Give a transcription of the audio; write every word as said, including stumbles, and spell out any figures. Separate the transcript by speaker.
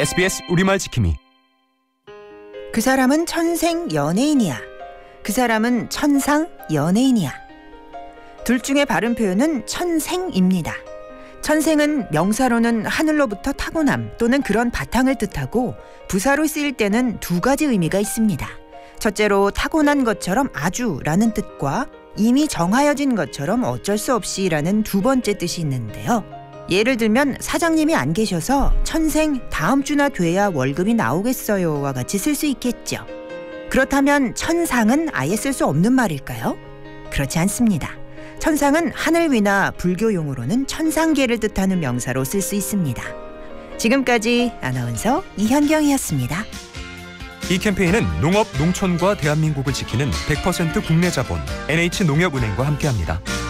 Speaker 1: 에스비에스 우리말 지킴이.
Speaker 2: 그 사람은 천생 연예인이야. 그 사람은 천상 연예인이야. 둘 중에 바른 표현은 천생입니다. 천생은 명사로는 하늘로부터 타고남 또는 그런 바탕을 뜻하고 부사로 쓰일 때는 두 가지 의미가 있습니다. 첫째로 타고난 것처럼 아주라는 뜻과 이미 정하여진 것처럼 어쩔 수 없이라는 두 번째 뜻이 있는데요. 예를 들면 사장님이 안 계셔서 천생 다음 주나 돼야 월급이 나오겠어요와 같이 쓸 수 있겠죠. 그렇다면 천상은 아예 쓸 수 없는 말일까요? 그렇지 않습니다. 천상은 하늘 위나 불교 용어로는 천상계를 뜻하는 명사로 쓸 수 있습니다. 지금까지 아나운서 이현경이었습니다.
Speaker 1: 이 캠페인은 농업, 농촌과 대한민국을 지키는 백 퍼센트 국내 자본 엔에이치농협은행과 함께합니다.